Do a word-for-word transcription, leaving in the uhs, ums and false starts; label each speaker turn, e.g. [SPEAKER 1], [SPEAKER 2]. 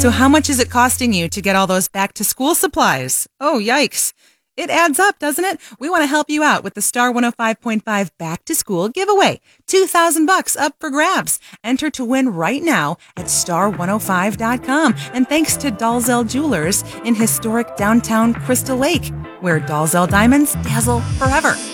[SPEAKER 1] So how much is it costing you to get all those back-to-school supplies? Oh, yikes. It adds up, doesn't it? We want to help you out with the Star one oh five point five Back to School giveaway. two thousand bucks up for grabs. Enter to win right now at star one oh five dot com. And thanks to Dalzell Jewelers in historic downtown Crystal Lake, where Dalzell diamonds dazzle forever.